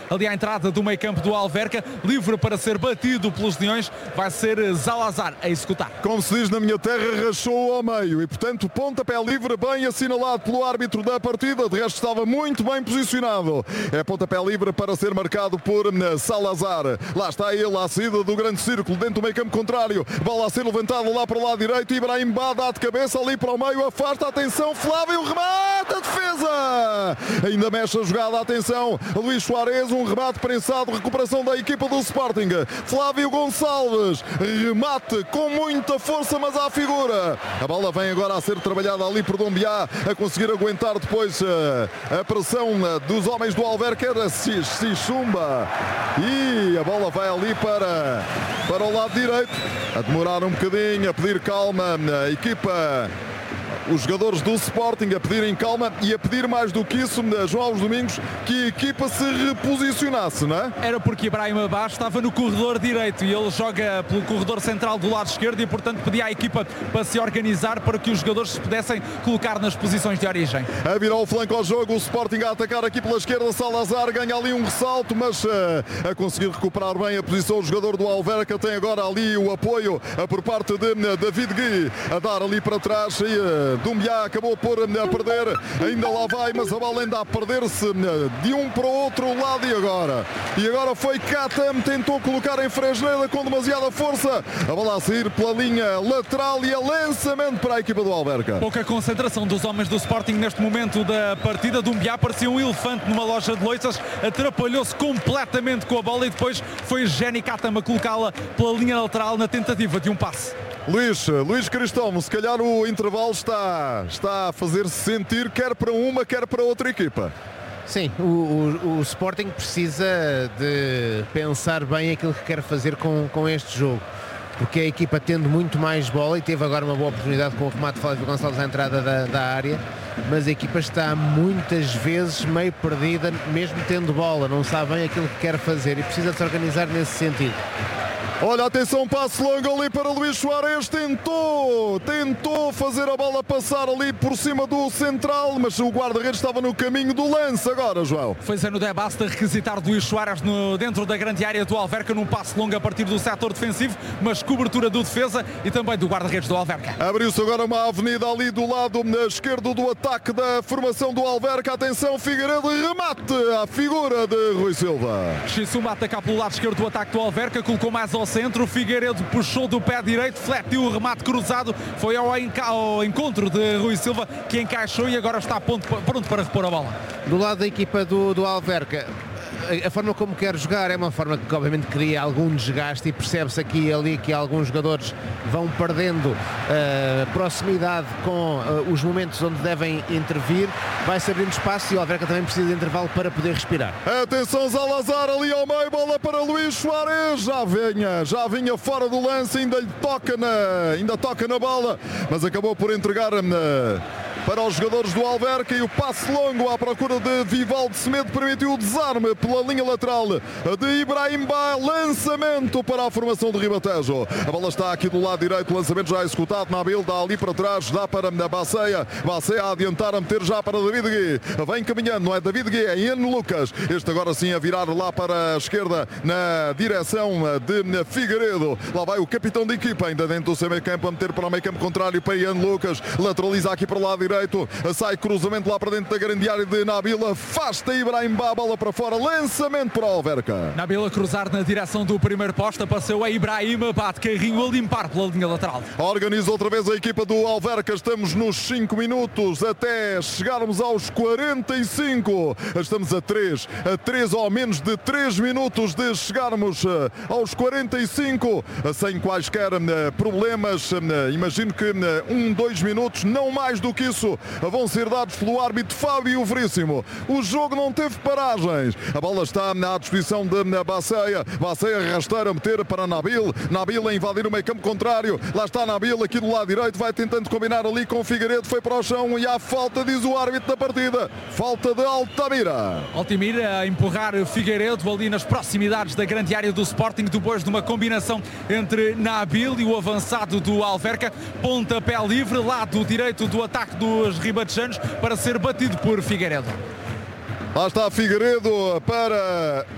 ali à entrada do meio campo do Alverca, livre para ser batido pelos Leões, vai ser Salazar a executar. Como se diz na minha terra, rachou ao meio e, portanto, pontapé livre, bem assinalado pelo árbitro da partida, de resto estava muito bem posicionado. É pontapé livre para ser marcado por Salazar. Lá está ele à saída do grande círculo, dentro do meio campo contrário, bola a ser levantada lá para o lado direito, Ibrahim Ba dá de cabeça ali para o meio, afasta, atenção, Flávio, remata, defesa! Ainda mexe a jogada, atenção, Luís Soares, um remate prensado, recuperação da equipa do Sporting. Flávio Gonçalves, remate com muita força, mas à figura. A bola vem agora a ser trabalhada ali por Doumbia, a conseguir aguentar depois a pressão dos homens do Alverca, era Sissumba. E a bola vai ali para o lado direito, a demorar um bocadinho, a pedir calma a equipa. Os jogadores do Sporting a pedirem calma e a pedir mais do que isso, João Alves Domingos, que a equipa se reposicionasse, não é? Era porque Ibrahim Ba estava no corredor direito e ele joga pelo corredor central do lado esquerdo e, portanto, pedia à equipa para se organizar para que os jogadores se pudessem colocar nas posições de origem. A virar o flanco ao jogo, o Sporting a atacar aqui pela esquerda, Salazar ganha ali um ressalto, mas a conseguir recuperar bem a posição. O jogador do Alverca tem agora ali o apoio por parte de David Gui, a dar ali para trás e Doumbia acabou por perder, ainda lá vai, mas a bola ainda a perder-se de um para o outro lado e agora foi Katam, tentou colocar em Fresneda com demasiada força, a bola a sair pela linha lateral e a lançamento para a equipa do Alverca. Pouca concentração dos homens do Sporting neste momento da partida. Doumbia parecia um elefante numa loja de loiças, atrapalhou-se completamente com a bola e depois foi Jenny Katam a colocá-la pela linha lateral na tentativa de um passe. Luís Cristóvão, se calhar o intervalo está a fazer-se sentir quer para uma, quer para outra equipa. Sim, o Sporting precisa de pensar bem aquilo que quer fazer com este jogo, porque a equipa tendo muito mais bola e teve agora uma boa oportunidade com o remate de Flávio Gonçalves à entrada da área, mas a equipa está muitas vezes meio perdida, mesmo tendo bola, não sabe bem aquilo que quer fazer e precisa de se organizar nesse sentido. Olha, atenção, passe longo ali para Luís Soares, tentou fazer a bola passar ali por cima do central, mas o guarda-redes estava no caminho do lance agora, João. Foi Zeno de Basta requisitar Luís Soares dentro da grande área do Alverca num passe longo a partir do setor defensivo, mas cobertura do defesa e também do guarda-redes do Alverca. Abriu-se agora uma avenida ali do lado esquerdo do ataque da formação do Alverca, atenção, Figueiredo, remate à figura de Rui Silva. Xissuma atacar pelo lado esquerdo do ataque do Alverca, colocou mais ao centro, Figueiredo puxou do pé direito, fletiu o remate cruzado, foi ao encontro de Rui Silva, que encaixou e agora está pronto para repor a bola. Do lado da equipa do Alverca, a forma como quer jogar é uma forma que obviamente cria algum desgaste e percebe-se aqui e ali que alguns jogadores vão perdendo proximidade com os momentos onde devem intervir, vai-se abrindo espaço e o Alverca também precisa de intervalo para poder respirar. Atenção, Salazar ali ao meio, bola para Luís Soares, já vinha fora do lance, ainda toca na bola, mas acabou por entregar para os jogadores do Alverca e o passe longo à procura de Vivaldo Semedo permitiu o desarme pela linha lateral de Ibrahim Ba, lançamento para a formação de Ribatejo. A bola está aqui do lado direito, o lançamento já executado, Nabil dá ali para trás, dá para Baceia a adiantar, a meter já para David Gui, vem caminhando, não é David Gui, é Ian Lucas, este agora sim a virar lá para a esquerda na direção de Figueiredo, lá vai o capitão da equipa, ainda dentro do seu meio campo, a meter para o meio campo contrário para Ian Lucas, lateraliza aqui para o lado direito, sai cruzamento lá para dentro da grande área de Nabil, afasta Ibrahim Ba, bola para fora, lançamento para o Alverca. Nabil a cruzar na direção do primeiro poste, passou a Ibrahim, bate carrinho a limpar pela linha lateral. Organiza outra vez a equipa do Alverca, estamos nos 5 minutos até chegarmos aos 45, estamos a 3 ou menos de 3 minutos de chegarmos aos 45, sem quaisquer problemas, imagino que 2 minutos, não mais do que isso, vão ser dados pelo árbitro Fábio Veríssimo. O jogo não teve paragens, a bola está à disposição de Baceia, rasteira, meter para Nabil a invadir o meio campo contrário, lá está Nabil aqui do lado direito, vai tentando combinar ali com Figueiredo, foi para o chão e há falta, diz o árbitro da partida, falta de Altamira. Altamira a empurrar Figueiredo ali nas proximidades da grande área do Sporting, depois de uma combinação entre Nabil e o avançado do Alverca, pontapé livre, lado direito do ataque dos ribatejanos para ser batido por Figueiredo. Lá está Figueiredo para